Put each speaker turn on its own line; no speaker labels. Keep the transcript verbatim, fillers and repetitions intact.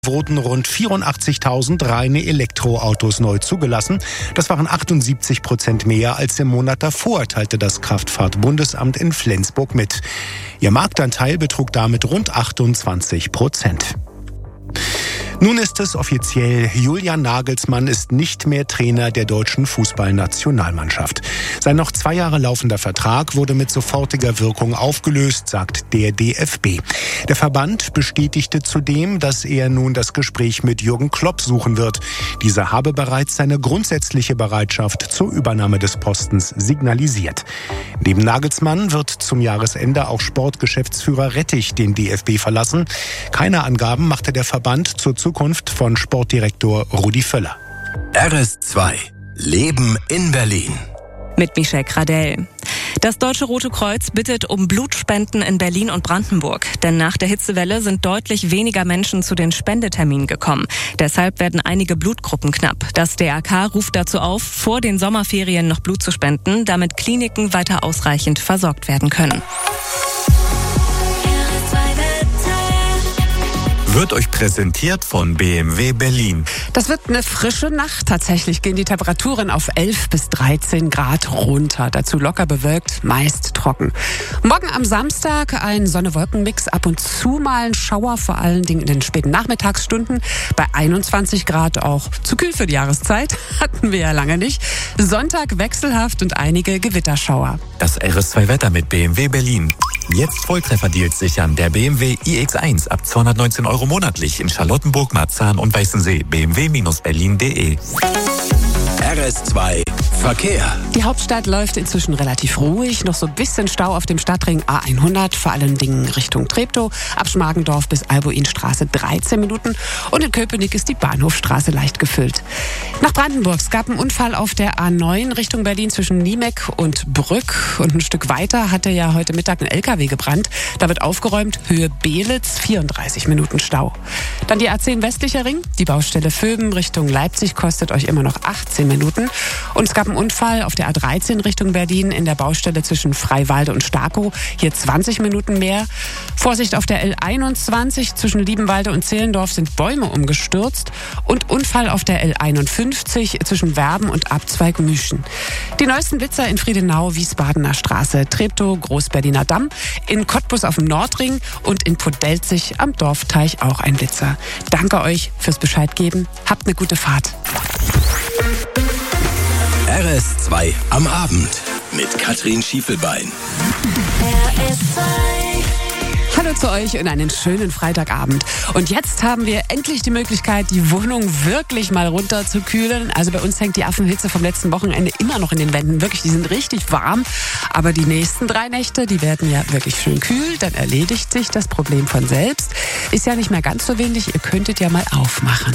wurden rund vierundachtzigtausend reine Elektroautos neu zugelassen. Das waren achtundsiebzig Prozent mehr als im Monat davor, teilte das Kraftfahrtbundesamt in Flensburg mit. Ihr Marktanteil betrug damit rund achtundzwanzig Prozent. Nun ist es offiziell, Julian Nagelsmann ist nicht mehr Trainer der deutschen Fußballnationalmannschaft. Sein noch zwei Jahre laufender Vertrag wurde mit sofortiger Wirkung aufgelöst, sagt der D F B. Der Verband bestätigte zudem, dass er nun das Gespräch mit Jürgen Klopp suchen wird. Dieser habe bereits seine grundsätzliche Bereitschaft zur Übernahme des Postens signalisiert. Neben Nagelsmann wird zum Jahresende auch Sportgeschäftsführer Rettich den D F B verlassen. Keine Angaben machte der Verband zur Zukunft von Sportdirektor Rudi Völler.
R S zwei Leben in Berlin.
Mit Michelle Gradell. Das Deutsche Rote Kreuz bittet um Blutspenden in Berlin und Brandenburg. Denn nach der Hitzewelle sind deutlich weniger Menschen zu den Spendeterminen gekommen. Deshalb werden einige Blutgruppen knapp. Das D R K ruft dazu auf, vor den Sommerferien noch Blut zu spenden, damit Kliniken weiter ausreichend versorgt werden können.
Wird euch präsentiert von B M W Berlin.
Das wird eine frische Nacht. Tatsächlich gehen die Temperaturen auf elf bis dreizehn Grad runter. Dazu locker bewölkt, meist trocken. Morgen am Samstag ein Sonne-Wolken-Mix, ab und zu mal ein Schauer, vor allen Dingen in den späten Nachmittagsstunden. Bei einundzwanzig Grad auch zu kühl für die Jahreszeit. Hatten wir ja lange nicht. Sonntag wechselhaft und einige Gewitterschauer.
Das R S zwei Wetter mit B M W Berlin. Jetzt Volltreffer-Deals sichern. Der B M W i X eins ab zweihundertneunzehn Euro monatlich in Charlottenburg, Marzahn und Weißensee. b m w Bindestrich berlin punkt de. R S zwei Verkehr.
Die Hauptstadt läuft inzwischen relativ ruhig. Noch so ein bisschen Stau auf dem Stadtring A hundert, vor allen Dingen Richtung Treptow. Ab Schmargendorf bis Albuinstraße dreizehn Minuten. Und in Köpenick ist die Bahnhofstraße leicht gefüllt. Nach Brandenburg. Es gab einen Unfall auf der A neun Richtung Berlin zwischen Niemeck und Brück. Und ein Stück weiter hatte ja heute Mittag ein L K W gebrannt. Da wird aufgeräumt. Höhe Beelitz, vierunddreißig Minuten Stau. Dann die A zehn westlicher Ring. Die Baustelle Vöben Richtung Leipzig kostet euch immer noch achtzehn Minuten. Und es gab einen Unfall auf der A dreizehn Richtung Berlin in der Baustelle zwischen Freiwalde und Starkow. Hier zwanzig Minuten mehr. Vorsicht auf der L einundzwanzig zwischen Liebenwalde und Zehlendorf sind Bäume umgestürzt. Und Unfall auf der L einundfünfzig zwischen Werben und Abzweig Müschen. Die neuesten Blitzer in Friedenau, Wiesbadener Straße, Treptow, Großberliner Damm, in Cottbus auf dem Nordring und in Podelzig am Dorfteich auch ein Blitzer. Danke euch fürs Bescheid geben. Habt eine gute Fahrt.
R S zwei am Abend mit Katrin Schiefelbein.
R S zwei. Hallo zu euch und einen schönen Freitagabend. Und jetzt haben wir endlich die Möglichkeit, die Wohnung wirklich mal runterzukühlen. Also bei uns hängt die Affenhitze vom letzten Wochenende immer noch in den Wänden. Wirklich, die sind richtig warm. Aber die nächsten drei Nächte, die werden ja wirklich schön kühl. Dann erledigt sich das Problem von selbst. Ist ja nicht mehr ganz so windig. Ihr könntet ja mal aufmachen.